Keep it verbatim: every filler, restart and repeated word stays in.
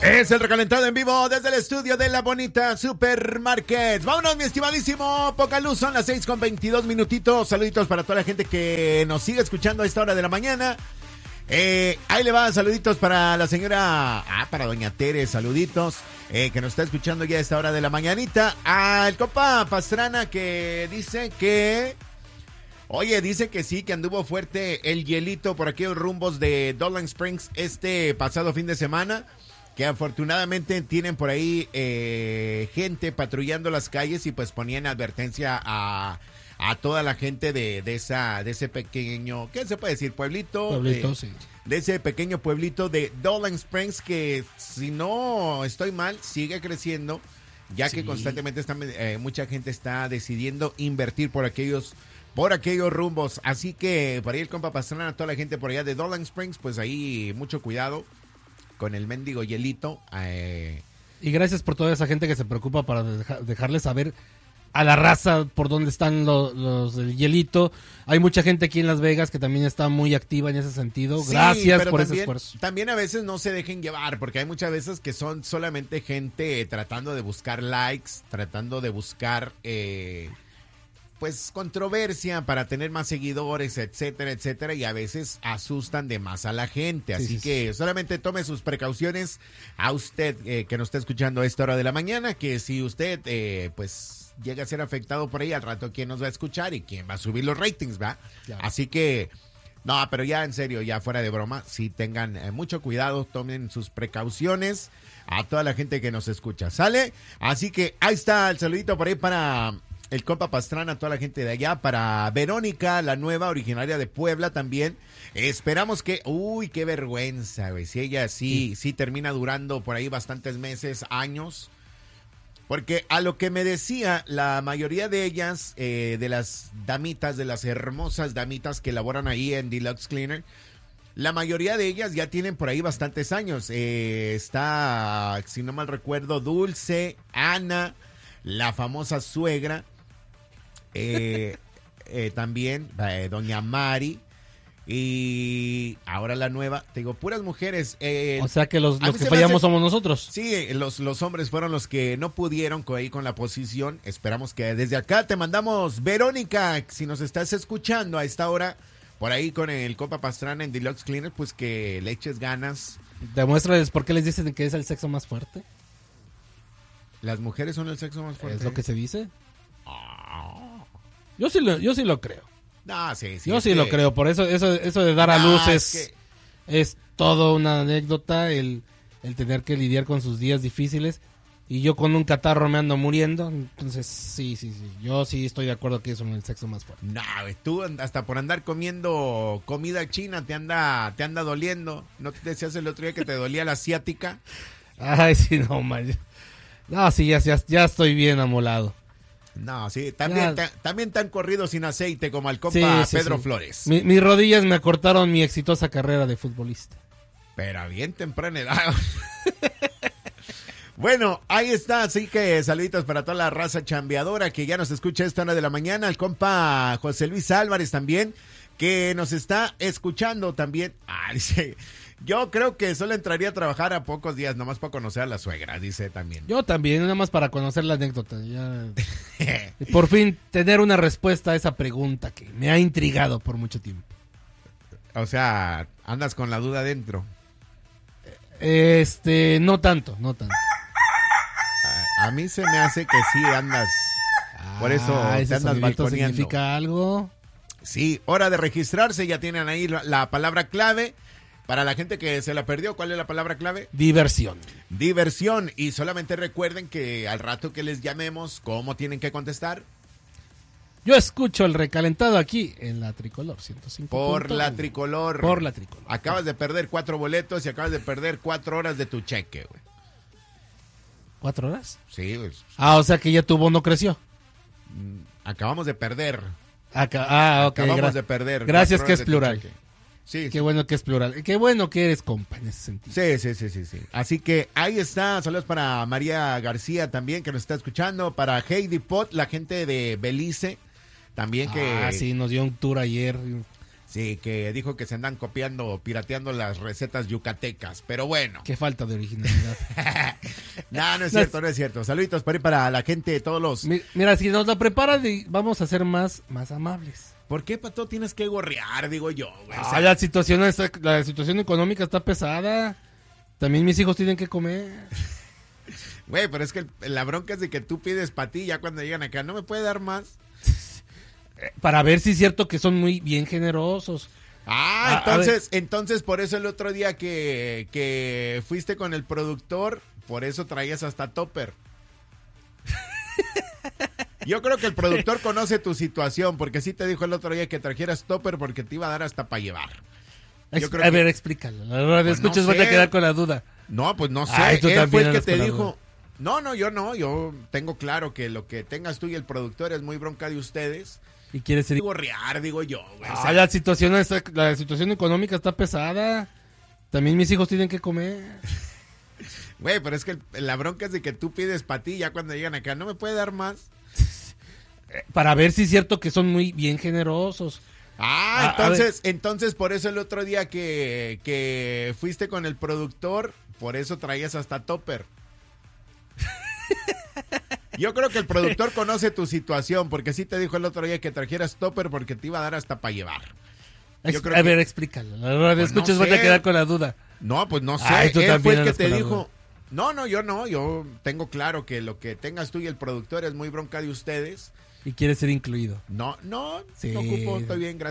Es el recalentado en vivo desde el estudio de La Bonita Supermarket. Vámonos, mi estimadísimo Poca Luz, son las seis con veintidós minutitos. Saluditos para toda la gente que nos sigue escuchando a esta hora de la mañana. Eh, ahí le va, saluditos para la señora, ah, para doña Tere, saluditos, eh, que nos está escuchando ya a esta hora de la mañanita. Al compa Pastrana que dice que... Oye, dice que sí, que anduvo fuerte el hielito por aquellos rumbos de Dolan Springs este pasado fin de semana. Que afortunadamente tienen por ahí eh, gente patrullando las calles y pues ponían advertencia a, a toda la gente de, de esa de ese pequeño, ¿qué se puede decir? Pueblito. Pueblito, de, sí. De ese pequeño pueblito de Dolan Springs que, si no estoy mal, sigue creciendo, ya sí. que constantemente está, eh, mucha gente está decidiendo invertir por aquellos por aquellos rumbos. Así que por ahí el compa Pastrana, toda la gente por allá de Dolan Springs, pues ahí mucho cuidado con el mendigo hielito. Eh. Y gracias por toda esa gente que se preocupa para deja, dejarles saber a la raza por dónde están los, los del hielito. Hay mucha gente aquí en Las Vegas que también está muy activa en ese sentido. Sí, gracias por también, ese esfuerzo. También a veces no se dejen llevar, porque hay muchas veces que son solamente gente tratando de buscar likes, tratando de buscar... Eh, pues controversia para tener más seguidores, etcétera, etcétera, y a veces asustan de más a la gente, así sí, sí, que sí. solamente tome sus precauciones a usted eh, que nos está escuchando a esta hora de la mañana, que si usted eh, pues llega a ser afectado por ahí, al rato quién nos va a escuchar y quién va a subir los ratings, ¿va? Ya. Así que, no, pero ya en serio, ya fuera de broma, sí tengan eh, mucho cuidado, tomen sus precauciones a toda la gente que nos escucha, ¿sale? Así que ahí está el saludito por ahí para... el compa Pastrana, toda la gente de allá, para Verónica, la nueva, originaria de Puebla también. Esperamos que, uy, qué vergüenza, güey, si ella sí, sí, sí termina durando por ahí bastantes meses, años. Porque a lo que me decía, la mayoría de ellas, eh, de las damitas, de las hermosas damitas que laboran ahí en Deluxe Cleaner, la mayoría de ellas ya tienen por ahí bastantes años. Eh, está, si no mal recuerdo, Dulce, Ana, la famosa suegra, Eh, eh, también eh, doña Mari y ahora la nueva, te digo, puras mujeres. Eh, o sea que los, los que fallamos hace, somos nosotros. Sí, los, los hombres fueron los que no pudieron con, ahí con la posición. Esperamos que desde acá te mandamos, Verónica, si nos estás escuchando a esta hora, por ahí con el compa Pastrana en Deluxe Cleaner, pues que le eches ganas. Demuéstrales por qué les dicen que es el sexo más fuerte. Las mujeres son el sexo más fuerte. ¿Es lo que se dice? Yo sí lo, yo sí lo creo. No, sí, sí. Yo sí que... lo creo. Por eso, eso, eso de dar a luz no, es, es, que... es todo una anécdota, el, el tener que lidiar con sus días difíciles. Y yo con un catarro me ando muriendo. Entonces, sí, sí, sí. Yo sí estoy de acuerdo que es el sexo más fuerte. No, tú hasta por andar comiendo comida china te anda, te anda doliendo. ¿No te decías el otro día que te dolía la asiática? Ay, sí, no, man. No, sí, ya, ya, ya estoy bien amolado. No, sí, también, ta, también tan corrido sin aceite como al compa sí, sí, Pedro sí. Flores. Mi, mis rodillas me acortaron mi exitosa carrera de futbolista. Pero a bien temprana edad. Bueno, ahí está, así que saluditos para toda la raza chambeadora que ya nos escucha a esta hora de la mañana. El compa José Luis Álvarez también, que nos está escuchando también. Ah, dice... Yo creo que solo entraría a trabajar a pocos días, nomás para conocer a la suegra, dice también. Yo también, nada más para conocer la anécdota. Ya... por fin tener una respuesta a esa pregunta que me ha intrigado por mucho tiempo. O sea, andas con la duda dentro. Este, no tanto, no tanto. A, a mí se me hace que sí andas. Por eso ah, te andas balconeando. ¿Significa algo? Sí, hora de registrarse, ya tienen ahí la, la palabra clave. Para la gente que se la perdió, ¿cuál es la palabra clave? Diversión. Diversión. Y solamente recuerden que al rato que les llamemos, ¿cómo tienen que contestar? Yo escucho el recalentado aquí en la Tricolor ciento cinco. Por la Tricolor. Por la Tricolor. Acabas de perder cuatro boletos y acabas de perder cuatro horas de tu cheque, güey. ¿Cuatro horas? Sí, güey. Ah, o sea que ya tu bono creció. Acabamos de perder. Acá, ah, ok. Acabamos Gra- de perder. Gracias que es plural. Sí, Qué sí. bueno que es plural. Qué bueno que eres compa en ese sentido. Sí, sí, sí, sí, sí. Así que ahí está. Saludos para María García también, que nos está escuchando. Para Heidi Pot, la gente de Belice, también que... Ah, sí, nos dio un tour ayer. Sí, que dijo que se andan copiando, pirateando las recetas yucatecas, pero bueno. Qué falta de originalidad. No, no es cierto, no es cierto. Saluditos para, para la gente de todos los... Mira, si nos la preparan, vamos a ser más, más amables. ¿Por qué, Pato, tienes que gorrear, digo yo, güey? O sea, ah, la situación, está, la situación económica está pesada. También mis hijos tienen que comer. Güey, pero es que la bronca es de que tú pides para ti ya cuando llegan acá. ¿No me puede dar más? Para ver si es cierto que son muy bien generosos. Ah, entonces, entonces por eso el otro día que, que fuiste con el productor, por eso traías hasta topper. Yo creo que el productor conoce tu situación, porque sí te dijo el otro día que trajeras topper porque te iba a dar hasta para llevar. Yo creo a que... ver, explícalo. La pues escuchas, no voy a quedar con la duda. No, pues no sé. Ay, Él fue el que te dijo. No, no, yo no. Yo tengo claro que lo que tengas tú y el productor es muy bronca de ustedes. Y quieres ser gorrear, digo yo, güey. Ah, o sea, la situación está, la situación económica está pesada. También mis hijos tienen que comer. Güey, pero es que el, la bronca es de que tú pides para ti ya cuando llegan acá. ¿No me puede dar más? Para ver si es cierto que son muy bien generosos. Ah, entonces, entonces por eso el otro día que, que fuiste con el productor, por eso traías hasta topper. Yo creo que el productor conoce tu situación, porque sí te dijo el otro día que trajeras topper porque te iba a dar hasta para llevar. Yo creo a que... ver, explícalo. La verdad, pues escuchas, no voy a quedar con la duda. No, pues no sé. Ay, Él fue el que te dijo. No, no, yo no. Yo tengo claro que lo que tengas tú y el productor es muy bronca de ustedes. Y quieres ser incluido. No, no, sí. no ocupo, estoy bien, gracias.